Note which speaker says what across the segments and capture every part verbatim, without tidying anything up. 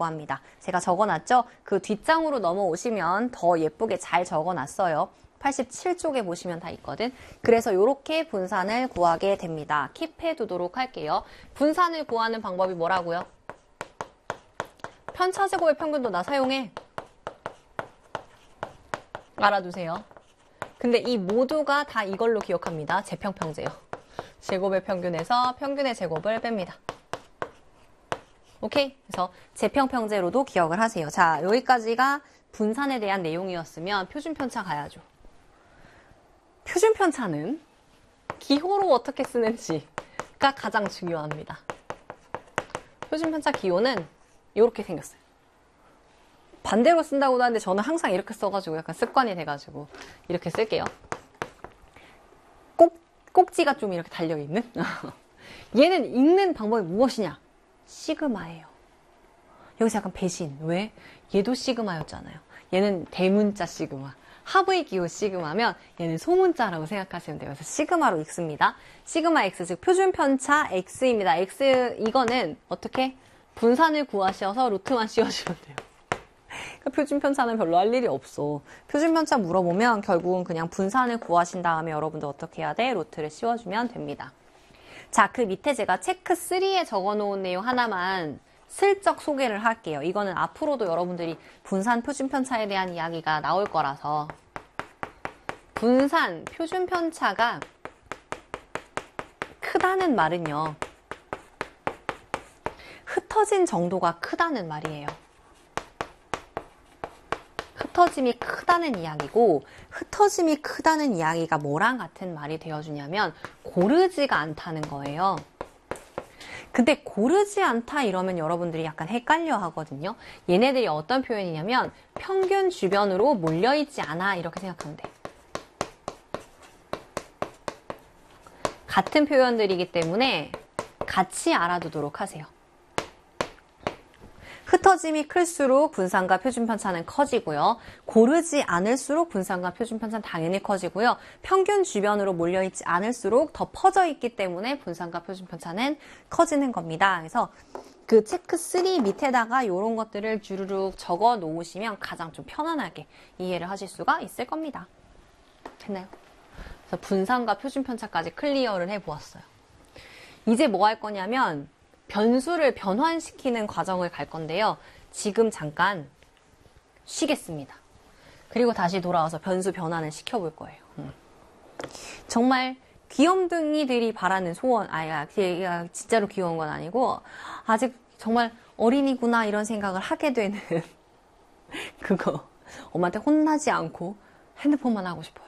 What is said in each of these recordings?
Speaker 1: 구합니다. 제가 적어놨죠? 그 뒷장으로 넘어오시면 더 예쁘게 잘 적어놨어요. 팔십칠 쪽에 보시면 다 있거든. 그래서 이렇게 분산을 구하게 됩니다. 킵해 두도록 할게요. 분산을 구하는 방법이 뭐라고요? 편차제곱의 평균도 나 사용해. 알아두세요. 근데 이 모두가 다 이걸로 기억합니다. 제평평제요. 제곱의 평균에서 평균의 제곱을 뺍니다. 오케이? 그래서 제평평제로도 기억을 하세요. 자, 여기까지가 분산에 대한 내용이었으면 표준편차 가야죠. 표준편차는 기호로 어떻게 쓰는지가 가장 중요합니다. 표준편차 기호는 이렇게 생겼어요. 반대로 쓴다고도 하는데 저는 항상 이렇게 써가지고 약간 습관이 돼가지고 이렇게 쓸게요. 꼭, 꼭지가 좀 이렇게 달려있는? 얘는 읽는 방법이 무엇이냐? 시그마예요. 여기서 약간 배신. 왜? 얘도 시그마였잖아요. 얘는 대문자 시그마. 합의 기호 시그마면 얘는 소문자라고 생각하시면 돼요. 그래서 시그마로 읽습니다. 시그마 X, 즉 표준편차 X입니다. X, 이거는 어떻게? 분산을 구하셔서 루트만 씌워주면 돼요. 그러니까 표준편차는 별로 할 일이 없어. 표준편차 물어보면 결국은 그냥 분산을 구하신 다음에 여러분들 어떻게 해야 돼? 루트를 씌워주면 됩니다. 자, 그 밑에 제가 체크 삼에 적어놓은 내용 하나만 슬쩍 소개를 할게요. 이거는 앞으로도 여러분들이 분산 표준편차에 대한 이야기가 나올 거라서. 분산 표준편차가 크다는 말은요, 흩어진 정도가 크다는 말이에요. 흩어짐이 크다는 이야기고, 흩어짐이 크다는 이야기가 뭐랑 같은 말이 되어주냐면 고르지가 않다는 거예요. 근데 고르지 않다 이러면 여러분들이 약간 헷갈려 하거든요. 얘네들이 어떤 표현이냐면 평균 주변으로 몰려있지 않아 이렇게 생각하면 돼. 같은 표현들이기 때문에 같이 알아두도록 하세요. 흩어짐이 클수록 분산과 표준편차는 커지고요. 고르지 않을수록 분산과 표준편차는 당연히 커지고요. 평균 주변으로 몰려있지 않을수록 더 퍼져 있기 때문에 분산과 표준편차는 커지는 겁니다. 그래서 그 체크 삼 밑에다가 이런 것들을 주르륵 적어 놓으시면 가장 좀 편안하게 이해를 하실 수가 있을 겁니다. 됐나요? 그래서 분산과 표준편차까지 클리어를 해보았어요. 이제 뭐 할 거냐면 변수를 변환시키는 과정을 갈 건데요. 지금 잠깐 쉬겠습니다. 그리고 다시 돌아와서 변수 변환을 시켜볼 거예요. 음. 정말 귀염둥이들이 바라는 소원, 아, 진짜로 귀여운 건 아니고 아직 정말 어린이구나 이런 생각을 하게 되는 그거. 엄마한테 혼나지 않고 핸드폰만 하고 싶어요.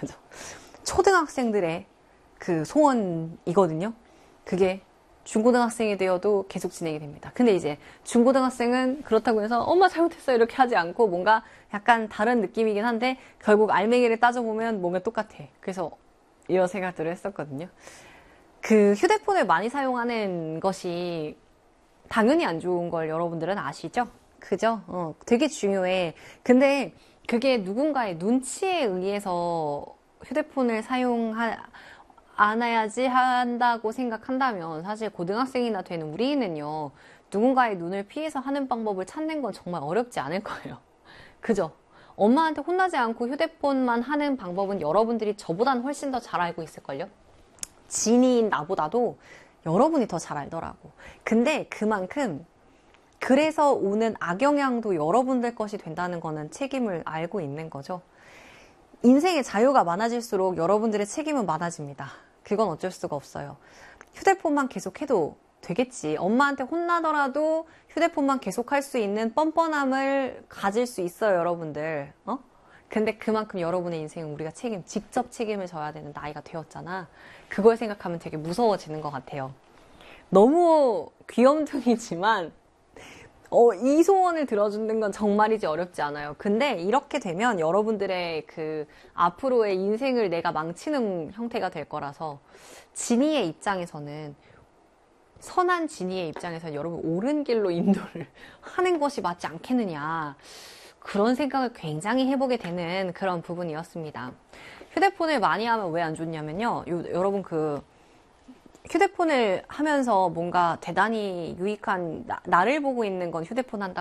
Speaker 1: 초등학생들의 그 소원이거든요. 그게 중고등학생이 되어도 계속 진행이 됩니다. 근데 이제 중고등학생은 그렇다고 해서 엄마 잘못했어 이렇게 하지 않고 뭔가 약간 다른 느낌이긴 한데 결국 알맹이를 따져보면 뭔가 똑같아. 그래서 이런 생각들을 했었거든요. 그 휴대폰을 많이 사용하는 것이 당연히 안 좋은 걸 여러분들은 아시죠? 그죠? 어, 되게 중요해. 근데 그게 누군가의 눈치에 의해서 휴대폰을 사용하 안아야지 한다고 생각한다면 사실 고등학생이나 되는 우리는요, 누군가의 눈을 피해서 하는 방법을 찾는 건 정말 어렵지 않을 거예요. 그죠? 엄마한테 혼나지 않고 휴대폰만 하는 방법은 여러분들이 저보다는 훨씬 더 잘 알고 있을걸요? 진이인 나보다도 여러분이 더 잘 알더라고. 근데 그만큼 그래서 오는 악영향도 여러분들 것이 된다는 거는 책임을 알고 있는 거죠. 인생의 자유가 많아질수록 여러분들의 책임은 많아집니다. 그건 어쩔 수가 없어요. 휴대폰만 계속해도 되겠지. 엄마한테 혼나더라도 휴대폰만 계속할 수 있는 뻔뻔함을 가질 수 있어요, 여러분들. 어? 근데 그만큼 여러분의 인생은 우리가 책임, 직접 책임을 져야 되는 나이가 되었잖아. 그걸 생각하면 되게 무서워지는 것 같아요. 너무 귀염둥이지만 어, 이 소원을 들어주는 건 정말이지 어렵지 않아요. 근데 이렇게 되면 여러분들의 그 앞으로의 인생을 내가 망치는 형태가 될 거라서 진이의 입장에서는 선한 진이의 입장에서는 여러분 옳은 길로 인도를 하는 것이 맞지 않겠느냐 그런 생각을 굉장히 해보게 되는 그런 부분이었습니다. 휴대폰을 많이 하면 왜 안 좋냐면요. 요, 여러분 그 휴대폰을 하면서 뭔가 대단히 유익한 나, 나를 보고 있는 건 휴대폰 한다고